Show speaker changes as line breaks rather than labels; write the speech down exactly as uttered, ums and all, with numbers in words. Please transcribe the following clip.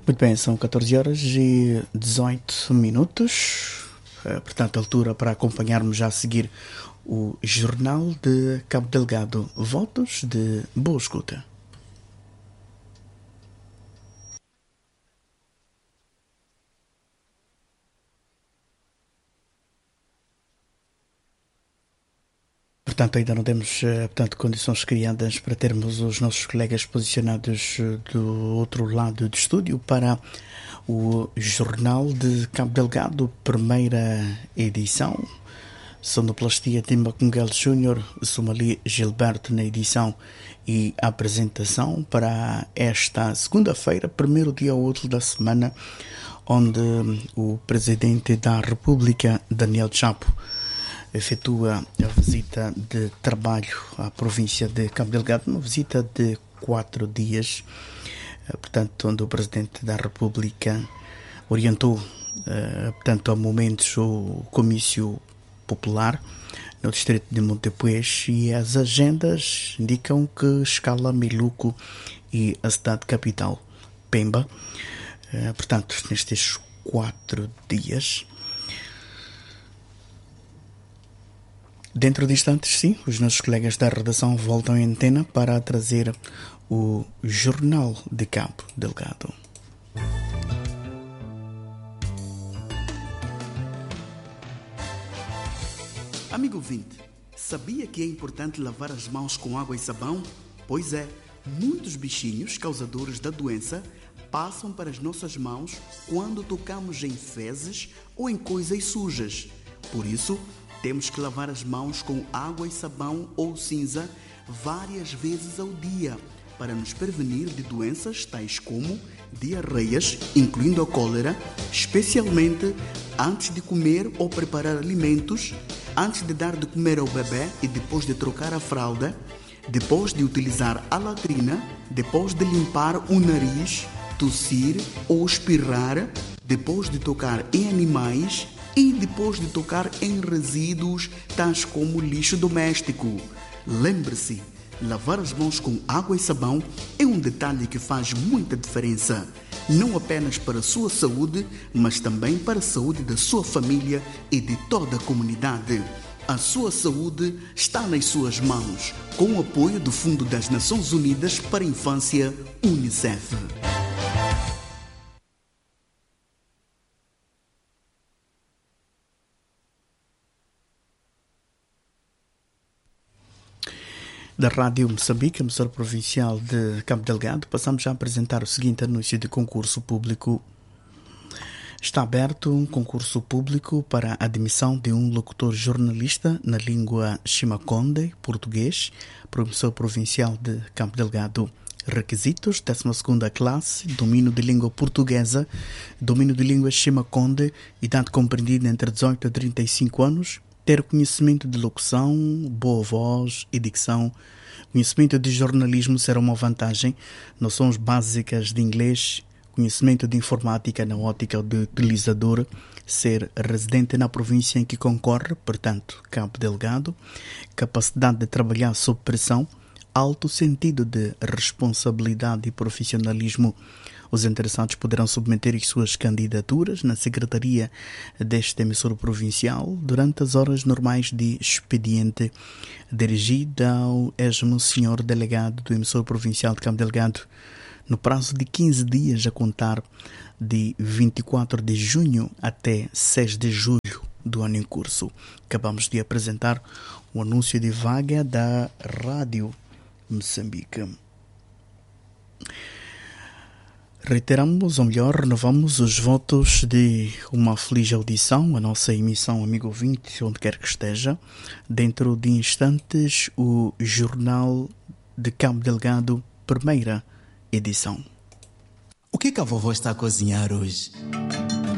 Muito bem, são catorze horas e dezoito minutos. Uh, portanto, altura para acompanharmos já a seguir o Jornal de Cabo Delgado. Votos de boa escuta. Portanto, ainda não temos portanto, condições criadas para termos os nossos colegas posicionados do outro lado do estúdio para o Jornal de Cabo Delgado, primeira edição. Sonoplastia Timba Cunguel Júnior, Somali Gilberto na edição e apresentação para esta segunda-feira, primeiro dia útil da semana, onde o Presidente da República, Daniel Chapo, efetua a visita de trabalho à província de Cabo Delgado, uma visita de quatro dias, portanto, onde o Presidente da República orientou, portanto, a momentos o comício popular no distrito de Montepuez, e as agendas indicam que escala Miluco e a cidade capital, Pemba, portanto, nestes quatro dias. Dentro de instantes, sim, os nossos colegas da redação voltam em antena para trazer o Jornal de Cabo Delgado. Amigo ouvinte, sabia que é importante lavar as mãos com água e sabão? Pois é, muitos bichinhos causadores da doença passam para as nossas mãos quando tocamos em fezes ou em coisas sujas. Por isso, temos que lavar as mãos com água e sabão ou cinza várias vezes ao dia para nos prevenir de doenças tais como diarreias, incluindo a cólera, especialmente antes de comer ou preparar alimentos, antes de dar de comer ao bebê e depois de trocar a fralda, depois de utilizar a latrina, depois de limpar o nariz, tossir ou espirrar, depois de tocar em animais e depois de tocar em resíduos tais como lixo doméstico. Lembre-se, lavar as mãos com água e sabão é um detalhe que faz muita diferença, não apenas para a sua saúde, mas também para a saúde da sua família e de toda a comunidade. A sua saúde está nas suas mãos, com o apoio do Fundo das Nações Unidas para a Infância, UNICEF. Da Rádio Moçambique, emissora provincial de Cabo Delgado, passamos já a apresentar o seguinte anúncio de concurso público. Está aberto um concurso público para a admissão de um locutor jornalista na língua Chimaconde, português, para a emissora provincial de Cabo Delgado. Requisitos: décima segunda classe, domínio de língua portuguesa, domínio de língua Chimaconde, idade compreendida entre dezoito a trinta e cinco anos, ter conhecimento de locução, boa voz e dicção. Conhecimento de jornalismo será uma vantagem, noções básicas de inglês, conhecimento de informática na ótica do utilizador, ser residente na província em que concorre, portanto, Cabo Delgado, capacidade de trabalhar sob pressão, alto sentido de responsabilidade e profissionalismo. Os interessados poderão submeter as suas candidaturas na secretaria deste emissor provincial durante as horas normais de expediente, dirigida ao esmo senhor delegado do emissor provincial de Cabo Delgado, no prazo de quinze dias a contar de vinte e quatro de junho até seis de julho do ano em curso. Acabamos de apresentar o anúncio de vaga da Rádio Moçambique. Reiteramos, ou melhor, renovamos os votos de uma feliz audição, a nossa emissão, amigo ouvinte, onde quer que esteja. Dentro de instantes, o Jornal de Cabo Delgado, primeira edição.
O que, que a vovó está a cozinhar hoje?